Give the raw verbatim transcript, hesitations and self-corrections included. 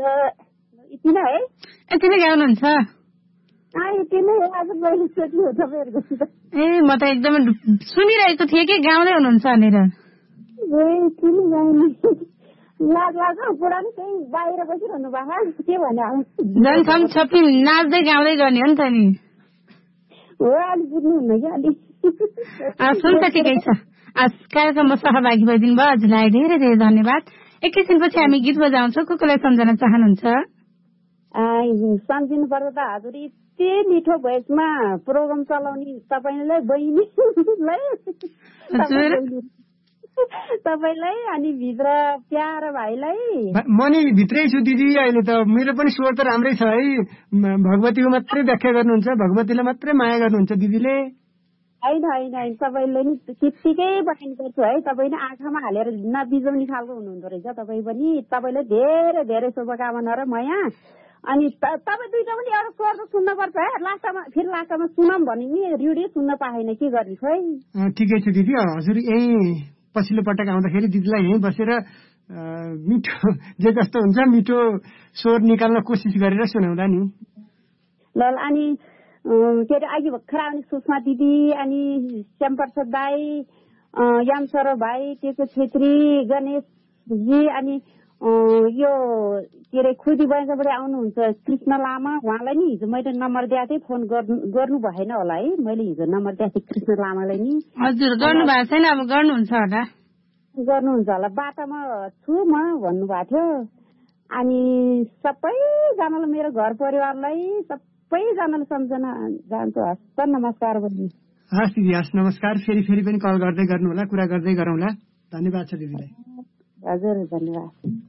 यति नै है यति नै गाउनुहुन्छ यति नै आज मैले सोध्नु तपाईँहरूको ए म त एकदमै सुनिरहेको थिएँ कि गाउँदै हुनुहुन्छ भनेर ए किन गाउने लाज लाग्छ बुढा नि त्यही बाहिर बसिरहनु भएको के भने झन् छम छप्पी नाच्दै गाउँदै गर्ने हो नि त नि हो अलिक बुझ्नुहुन्न कि अलिक सुन्छ ठिकै छ कार्यक्रममा सहभागी भइदिनु भयो हजुरलाई धेरै धेरै धन्यवाद एकैछिनपछि हामी गीत बजाउँछौँ को कोलाई सम्झन चाहनुहुन्छ सम्झिनु पर्दा त हजुर यति मिठो भोइसमा प्रोग्राम चलाउने तपाईँलाई बहिनीलाई तपाईलाई अनि भित्र प्यारो भाइलाई म नि भित्रै छु दिदी अहिले त मेरो पनि स्वर त राम्रै छ है भगवतीको मात्रै व्याख्या गर्नुहुन्छ भगवतीलाई मात्रै माया गर्नुहुन्छ दिदीले होइन होइन होइन तपाईँले नि त्यत्तिकै पठाइनु पर्छ है तपाईँ नि आँखामा हालेर नबिजाउने खालको हुनुहुँदो रहेछ तपाईँ पनि तपाईँलाई धेरै धेरै शुभकामना र माया अनि तपाईँ दुईटा पनि एउटा स्वर त सुन्नुपर्छ है लास्टमा फेरि लास्टमा सुनौँ भने नि रेडियो सुन्न पाएन के गर्ने खोइ ठिकै छ दिदी हजुर यही पछिल्लो पटक आउँदाखेरि दिदीलाई यहीँ बसेर मिठो जे जस्तो हुन्छ मिठो स्वर निकाल्न कोसिस गरेर सुनाउँदा नि ल अनि के अरे अघि भर्खर आउने सुषमा दिदी अनि श्यामप्रसाद दाई यामसर भाइ टेको छेत्री गणेशजी अनि यो के अरे खुदी बजारबाट आउनुहुन्छ कृष्ण लामा उहाँलाई नि हिजो मैले नम्बर दिएको थिएँ फोन गर्नु भएन होला है मैले हिजो नम्बर दिएको थिएँ कृष्ण लामालाई नि हजुर गर्नु भएको छैन अब गर्नुहुन्छ होला गर्नुहुन्छ होला बाटामा छु म भन्नुभएको थियो अनि सबैजनालाई मेरो घर परिवारलाई सबैजनालाई सम्झना जान्छु हस् नमस्कार बहिनी हस् दिदी हस् नमस्कार फेरि फेरि पनि कल गर्दै गर्नु होला कुरा गर्दै गरौँला धन्यवाद छ दिदीलाई हजुर धन्यवाद